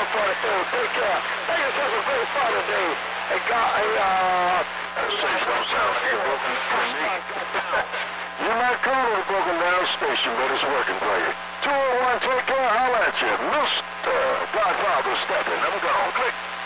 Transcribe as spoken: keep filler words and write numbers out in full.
forty-two. Take care. Make yourself a great Father's Day. And got a, uh... That station don't sound like it's broken to me. You might call it a broken down station, but it's working for you. two oh one, take care. Holla at you. Mister Godfather stepping. Never go home. Click.